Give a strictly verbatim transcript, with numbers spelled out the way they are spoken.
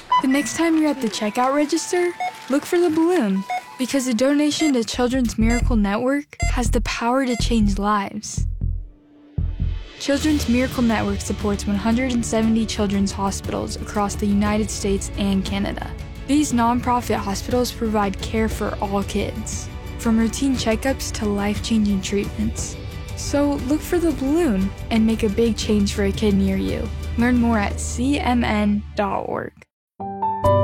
The next time you're at the checkout register, look for the balloon, because a donation to Children's Miracle Network has the power to change lives. Children's Miracle Network supports one hundred seventy children's hospitals across the United States and Canada. These nonprofit hospitals provide care for all kids, from routine checkups to life-changing treatments. So look for the balloon and make a big change for a kid near you. Learn more at C M N dot org.